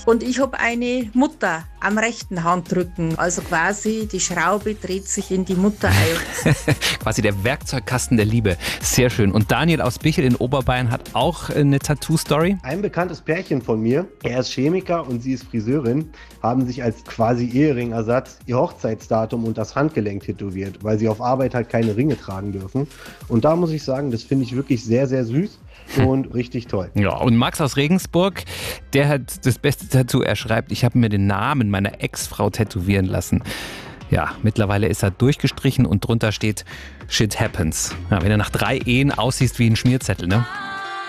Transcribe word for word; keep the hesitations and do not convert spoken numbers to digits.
Und ich habe eine Mutter am rechten Handrücken. Also quasi die Schraube dreht sich in die Mutter ein. Quasi der Werkzeugkasten der Liebe. Sehr schön. Und Daniel aus Bichel in Oberbayern hat auch eine Tattoo-Story. Ein bekanntes Pärchen von mir, er ist Chemiker und sie ist Friseurin, haben sich als quasi Eheringersatz ihr Hochzeitsdatum und das Handgelenk tätowiert, weil sie auf Arbeit halt keine Ringe tragen dürfen. Und da muss ich sagen, das finde ich wirklich sehr, sehr süß. Und richtig toll. Ja, und Max aus Regensburg, der hat das beste Tattoo. Er schreibt, ich habe mir den Namen meiner Ex-Frau tätowieren lassen. Ja, mittlerweile ist er durchgestrichen und drunter steht Shit happens. Ja, wenn er nach drei Ehen aussiehst wie ein Schmierzettel, ne?